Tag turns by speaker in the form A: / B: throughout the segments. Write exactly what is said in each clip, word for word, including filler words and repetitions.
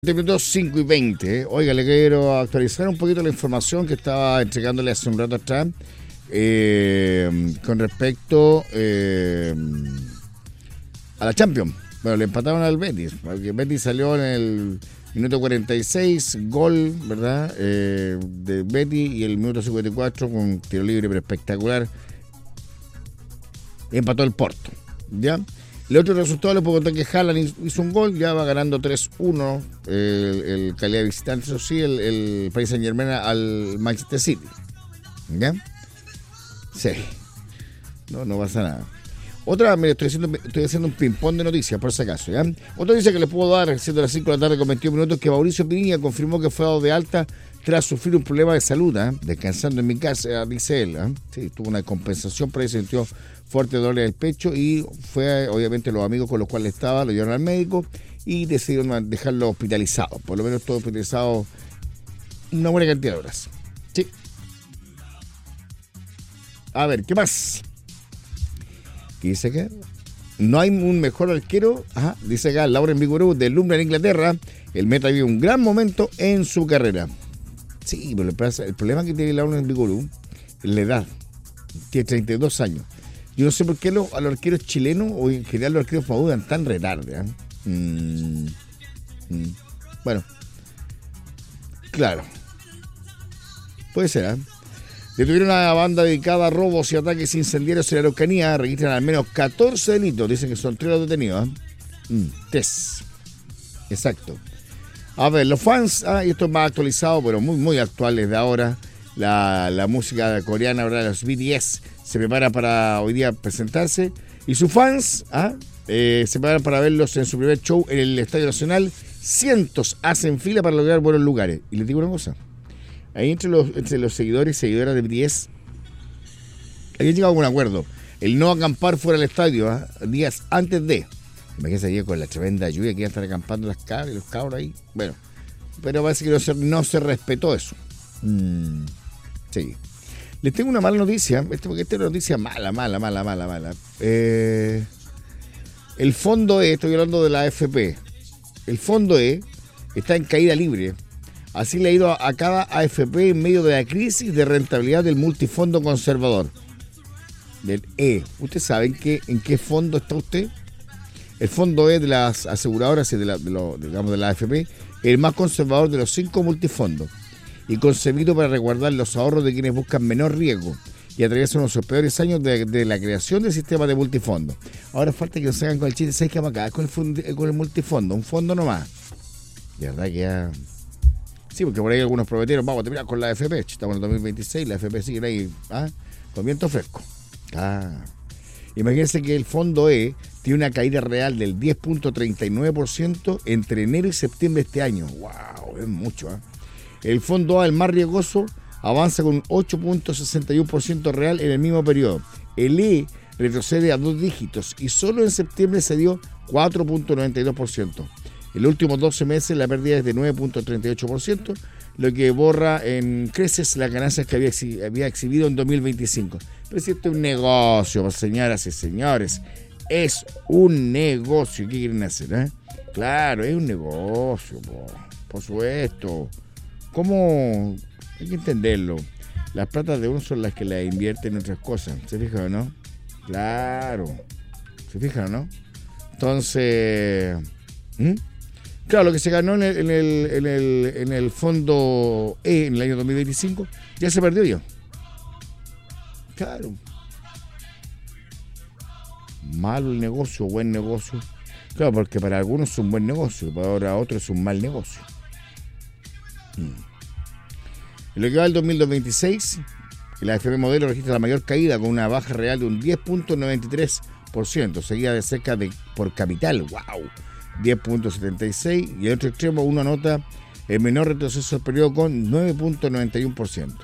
A: Minutos cinco y veinte. Oiga, le quiero actualizar un poquito la información que estaba entregándole hace un rato atrás eh, con respecto eh, a la Champions. Bueno, le empataron al Betis, porque el Betis salió en el minuto cuarenta y seis, gol, ¿verdad? Eh, de Betis, y el minuto cincuenta y cuatro con un tiro libre pero espectacular. Empató el Porto, ¿ya? El otro resultado le puedo contar que Haaland hizo un gol, ya va ganando tres uno el, el calidad visitante, eso sí, el, el Paris Saint-Germain al Manchester City. ¿Ya? Sí. No, no pasa nada. Otra, mire, estoy haciendo, estoy haciendo un ping-pong de noticias, por si acaso, ¿ya? Otra noticia que les puedo dar, siendo las cinco de la tarde con veintiún minutos, que Mauricio Pinilla confirmó que fue dado de alta tras sufrir un problema de salud, ¿eh? Descansando en mi casa, dice él. ¿eh? Sí, tuvo una compensación, pero ahí se sintió fuerte dolor en el pecho y fue, obviamente, los amigos con los cuales estaba, lo llevaron al médico y decidieron dejarlo hospitalizado. Por lo menos todo hospitalizado una buena cantidad de horas. Sí. A ver, ¿qué más? ¿Qué dice acá? No hay un mejor arquero. Ajá, dice acá Lauren Vigouroux del Lumbre en Inglaterra. El meta vive un gran momento en su carrera. Sí, pero el problema que tiene Lauren Vigouroux es la edad. Tiene treinta y dos años. Yo no sé por qué los, a los arqueros chilenos o en general los arqueros maduran tan retarde. ¿eh? Mm, mm. Bueno, claro. Puede ser, ¿eh? Detuvieron a una banda dedicada a robos y ataques incendiarios en la Araucanía. Registran al menos catorce delitos. Dicen que son tres los detenidos. ¿eh? Mm, tres. Exacto. A ver, los fans, ah, y esto es más actualizado, pero muy, muy actual desde ahora. La, la música coreana, ¿verdad? Los B T S se prepara para hoy día presentarse. Y sus fans ah, eh, se preparan para verlos en su primer show en el Estadio Nacional. Cientos hacen fila para lograr buenos lugares. Y les digo una cosa. Ahí entre los, entre los seguidores y seguidoras de B T S, habían llegado a un acuerdo. El no acampar fuera del estadio ¿ah? días antes de. Imagínense allí con la tremenda lluvia que iban a estar acampando las cabras y los cabros ahí. Bueno, pero parece que no se, no se respetó eso. Mm, sí. Les tengo una mala noticia, este, porque esta es una noticia mala, mala, mala, mala, mala. Eh, el fondo E, estoy hablando de la A F P, el fondo E está en caída libre. Así le ha ido a, a cada A F P en medio de la crisis de rentabilidad del multifondo conservador. Del E. ¿Ustedes saben que, en qué fondo está usted? El fondo E de las aseguradoras y de la, de lo, digamos, de la A F P, el más conservador de los cinco multifondos y concebido para resguardar los ahorros de quienes buscan menor riesgo y atraviesan los peores años de, de la creación del sistema de multifondo. Ahora falta que nos hagan con el chiste, ¿sabes qué vamos acá? Con el, fund, con el multifondo, un fondo nomás. De verdad que ya... Sí, porque por ahí algunos prometieron, vamos a terminar con la A F P, estamos en el dos mil veintiséis, la A F P sigue ahí, ¿ah? Con viento fresco. Ah... Imagínense que el fondo E tiene una caída real del diez punto treinta y nueve por ciento entre enero y septiembre de este año. ¡Wow! Es mucho, ¿eh? El fondo A, el más riesgoso, avanza con un ocho punto sesenta y uno por ciento real en el mismo periodo. El E retrocede a dos dígitos y solo en septiembre se dio cuatro punto noventa y dos por ciento. En los últimos doce meses la pérdida es de nueve punto treinta y ocho por ciento, lo que borra en creces las ganancias que había, exhi- había exhibido en dos mil veinticinco. Pero si esto es un negocio, señoras y señores, es un negocio. ¿Qué quieren hacer? Eh? Claro, es un negocio, po. Por supuesto. ¿Cómo? Hay que entenderlo. Las platas de uno son las que las invierten en otras cosas. ¿Se fijan o no? Claro. ¿Se fijan o no? Entonces... ¿Mm? Claro, lo que se ganó en el, en el, en el, en el fondo E en el año dos mil veinticinco ya se perdió ya. Claro. Malo el negocio, buen negocio. Claro, porque para algunos es un buen negocio, para otros es un mal negocio. Mm. En lo que va al dos mil veintiséis, la A F P Modelo registra la mayor caída con una baja real de un diez punto noventa y tres por ciento, seguida de cerca de por capital. ¡Wow! diez punto setenta y seis y el otro extremo uno nota el menor retroceso del periodo con nueve punto noventa y uno por ciento.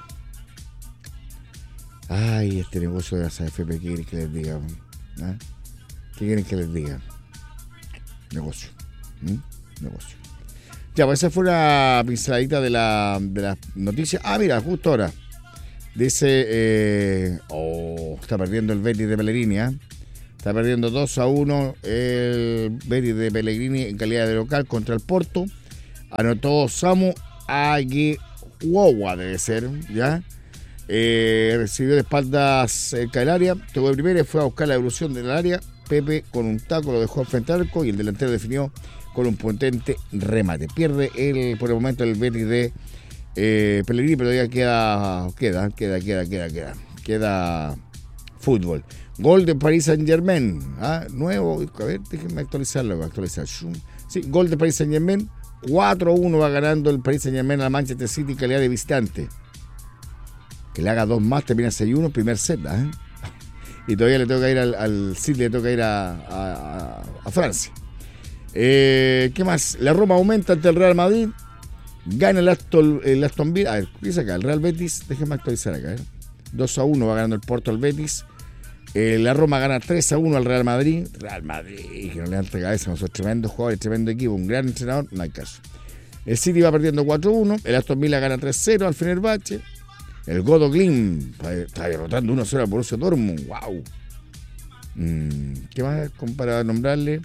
A: Ay, este negocio de las A F P, ¿qué quieren que les diga? ¿Ah? ¿Qué quieren que les diga? Negocio. ¿Mm? Negocio. Ya, pues esa fue una pinceladita de la, de las noticias. Ah, mira, justo ahora. Dice, eh, oh, está perdiendo el Betis de Pellegrini, ¿eh? Está perdiendo dos a uno el Betis de Pellegrini en calidad de local contra el Porto. Anotó Samu Aguehuowa, debe ser, ¿ya? Eh, recibió de espaldas cerca del área, tocó de primera y fue a buscar la evolución del área. Pepe con un taco lo dejó frente al arco y el delantero definió con un potente remate. Pierde el, por el momento el Betis de eh, Pellegrini, pero todavía queda, queda, queda, queda, queda, queda, queda fútbol. Gol de Paris Saint-Germain, ¿ah? Nuevo, a ver, déjenme actualizarlo, voy a actualizar. Sí, gol de Paris Saint-Germain, cuatro a uno va ganando el Paris Saint-Germain a la Manchester City en calidad de visitante. Que le haga dos más, termina seis uno, primer set, ¿eh? Y todavía le toca ir al, al City, le toca ir a, a, a Francia. Eh, ¿Qué más? La Roma aumenta ante el Real Madrid, gana el Aston, el Aston Villa. A ver, ¿qué dice acá? El Real Betis, déjenme actualizar acá, ¿eh? dos a uno va ganando el Porto al Betis. Eh, la Roma gana tres a uno al Real Madrid. Real Madrid, que no le dan cabeza, son tremendos jugadores, tremendo equipo, un gran entrenador, no hay caso. El City va perdiendo cuatro a uno, el Aston Villa gana tres a cero al Fenerbahce. El Godo Glim está derrotando uno a cero al Borussia Dortmund. ¡Wow! Mm, ¿Qué más para nombrarle?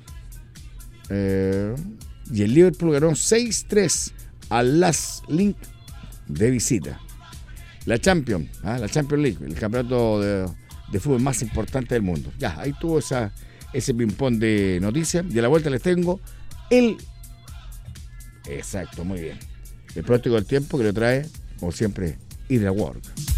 A: Eh, y el Liverpool ganó seis a tres al Last Link de visita. La Champions, ¿ah? la Champions League, el campeonato de, de fútbol más importante del mundo. Ya, ahí tuvo esa, ese ping-pong de noticias. Y a la vuelta les tengo el... Exacto, muy bien. El pronóstico del tiempo que lo trae, como siempre, Hydra Work.